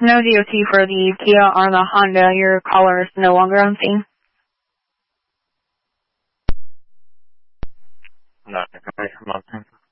No DOT for the Kia or the Honda. Your caller is no longer on scene. No information about